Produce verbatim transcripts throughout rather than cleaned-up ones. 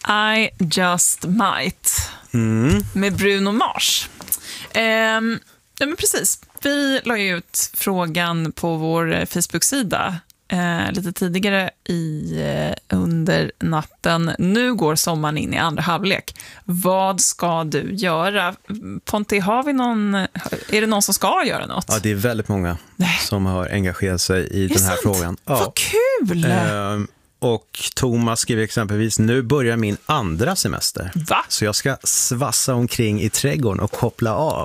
I just might. Mm. Med Bruno Mars. Ehm, ja, men precis. Vi la ju ut frågan på vår Facebook-sida eh, lite tidigare i, eh, under natten. Nu går sommaren in i andra halvlek. Vad ska du göra? Ponti, har vi någon, är det någon som ska göra något? Ja, det är väldigt många Nej. som har engagerat sig i Är den här sant? frågan. Ja. Vad kul! Ehm, och Thomas skriver exempelvis, nu börjar min andra semester. Va? Så jag ska svassa omkring i trädgården och koppla av.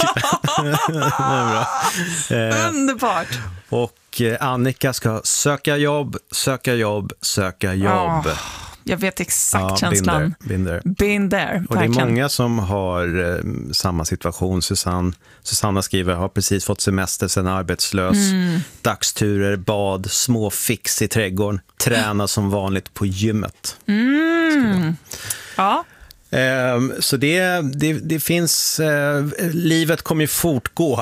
ehm, Underbart! och eh, Annika ska söka jobb, söka jobb, söka jobb. Oh, jag vet exakt Ja, känslan. been there, been there. Been there, Och det är verkligen. många som har eh, samma situation. Susanne, Susanna skriver, har precis fått semester sedan arbetslös. Mm. Dagsturer, bad, små fix i trädgården. Träna som vanligt på gymmet. Mm. Ja. Eh, så det, det, det finns... Eh, livet kommer ju fortgå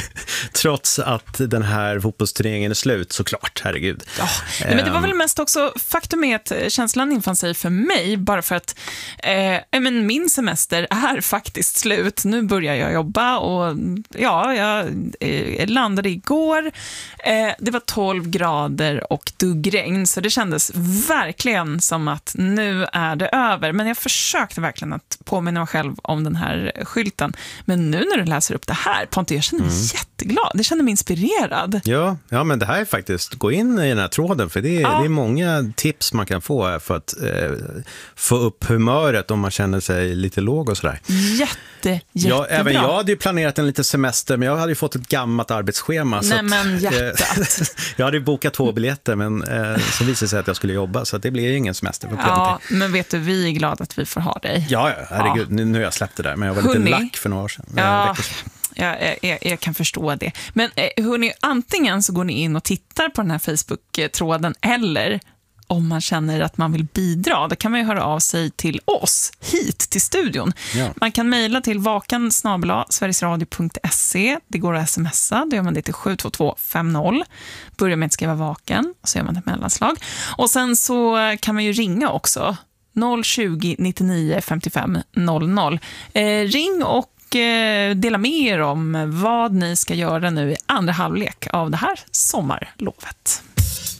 trots att den här fotbollsturneringen är slut, såklart, herregud. Ja, nej, men det var väl mest också, faktum är att känslan infann sig för mig bara för att eh, men min semester är faktiskt slut. Nu börjar jag jobba och ja, jag eh, landade igår. Eh, det var tolv grader och duggregn, så det kändes verkligen som att nu är det över. Men jag försökte verkligen att påminna mig själv om den här skylten. Men nu när du läser upp det här, Pontus, jag känner mig mm. jätteglad. Det känner mig inspirerad. Ja, ja, men det här är faktiskt, gå in i den här tråden, för det är, ja. det är många tips man kan få här för att eh, få upp humöret om man känner sig lite låg och sådär. Jätte, jättebra. Ja, även jag hade ju planerat en liten semester, men jag hade ju fått ett gammalt arbetsschema. Nej, så att, men hjärtat. Eh, jag hade ju bokat två biljetter, men eh, så visade det sig att jag skulle jobba, så att det blir ju ingen semester. För ja, men vet du, vi är glada att vi får ha dig. Ja, ja, herregud, ja. Nu, nu har jag släppt det där, men jag var Hörrni, lite lack för några år sedan. Ja, jag, jag, jag kan förstå det. Men hörni, antingen så går ni in och tittar på den här Facebook-tråden, eller om man känner att man vill bidra, då kan man ju höra av sig till oss, hit till studion. Ja. Man kan mejla till vakan snabel-a sverigesradio punkt se. Det går att smsa, då gör man det till sju två två fem noll. Börjar med att skriva vaken, och så gör man ett mellanslag. Och sen så kan man ju ringa också, noll tjugo nittionio femtiofem noll noll. Eh, ring och eh, dela med er om vad ni ska göra nu i andra halvlek av det här sommarlovet.